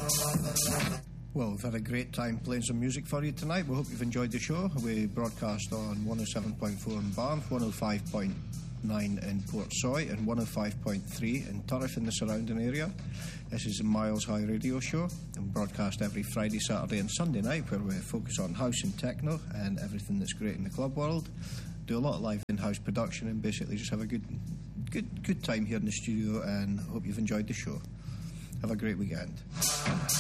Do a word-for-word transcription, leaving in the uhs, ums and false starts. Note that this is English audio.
Well, we've had a great time playing some music for you tonight. We hope you've enjoyed the show. We broadcast on one oh seven point four in Banff, one oh five point nine in Portsoy, and one oh five point three in Turriff and the surrounding area. This is a Miles High radio show, and we broadcast every Friday, Saturday and Sunday night, where we focus on house and techno and everything that's great in the club world. Do a lot of live in-house production and basically just have a good good good time here in the studio, and hope you've enjoyed the show. Have a great weekend.